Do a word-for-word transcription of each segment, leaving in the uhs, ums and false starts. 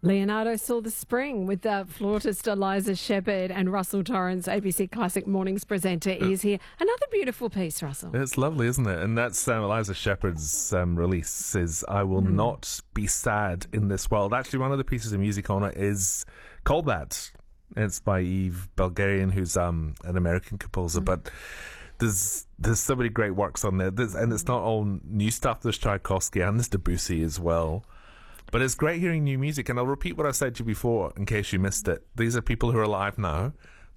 Leonardo saw the spring with the flautist Eliza Shepherd, and Russell Torrens, A B C Classic Mornings presenter, is here. Another beautiful piece, Russell. It's lovely, isn't it? And that's um, Eliza Shepherd's um, release is I Will mm. Not Be Sad in This World. Actually, one of the pieces of music on it is called that. It's by Eve Belgarian, who's um, an American composer, mm. but there's there's so many great works on there. There's, and it's not all new stuff. There's Tchaikovsky and there's Debussy as well. But it's great hearing new music, and I'll repeat what I said to you before in case you missed it. These are people who are alive now,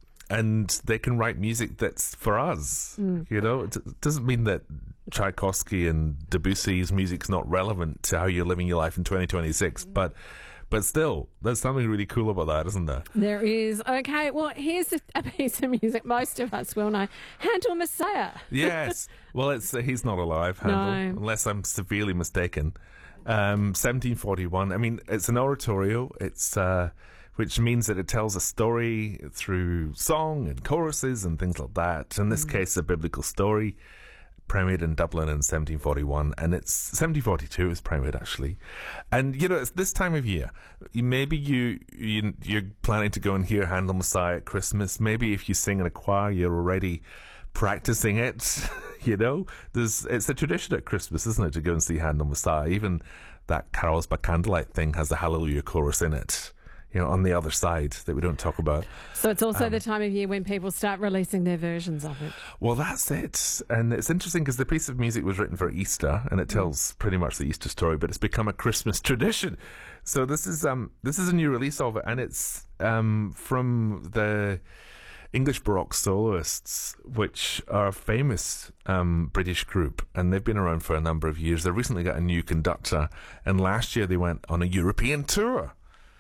and they can write music that's for us. Mm. You know, it doesn't mean that Tchaikovsky and Debussy's music's not relevant to how you're living your life in twenty twenty-six, but but still, there's something really cool about that, isn't there? There is. Okay, well, here's a piece of music most of us will know. Handel Messiah. Yes. Well, it's uh, he's not alive, Handel, no. unless I'm severely mistaken. Um, seventeen forty-one. I mean, it's an oratorio. It's uh, which means that it tells a story through song and choruses and things like that. In this mm. case, a biblical story, premiered in Dublin in seventeen forty-one, and it's seventeen forty-two is premiered actually. And you know, it's this time of year. Maybe you, you you're planning to go and hear Handel Messiah at Christmas. Maybe if you sing in a choir, you're already practicing it. You know, there's it's a tradition at Christmas, isn't it, to go and see Handel Messiah. Even that Carols by Candlelight thing has the Hallelujah chorus in it, you know, on the other side that we don't talk about. So it's also um, the time of year when people start releasing their versions of it. Well, that's it. And it's interesting because the piece of music was written for Easter, and it tells pretty much the Easter story, but it's become a Christmas tradition. So this is um this is a new release of it, and it's um from the English Baroque soloists, which are a famous um, British group, and they've been around for a number of years. They recently got a new conductor, and last year they went on a European tour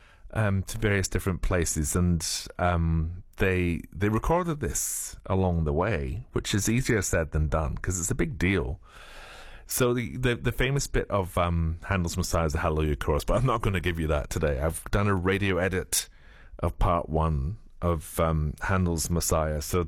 um, to various different places, and um, they they recorded this along the way, which is easier said than done because it's a big deal. So the, the, the famous bit of um, Handel's Messiah is the Hallelujah chorus, but I'm not going to give you that today. I've done a radio edit of part one of um, Handel's Messiah. So